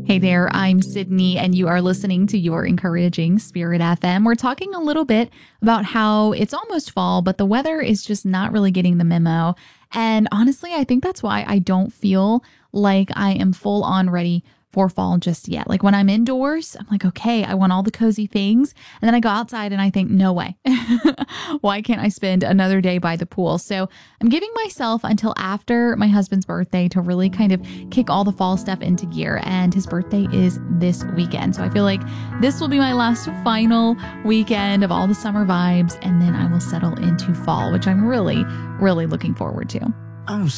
Hey there, I'm Sydney, and you are listening to Your Encouraging Spirit FM. We're talking a little bit about how it's almost fall, but the weather is just not really getting the memo. And honestly, I think that's why I don't feel like I am full on ready for fall just yet. Like when I'm indoors, I'm like, okay, I want all the cozy things. And then I go outside and I think, no way. Why can't I spend another day by the pool? So I'm giving myself until after my husband's birthday to really kind of kick all the fall stuff into gear. And his birthday is this weekend. So I feel like this will be my last final weekend of all the summer vibes. And then I will settle into fall, which I'm really, really looking forward to. I'm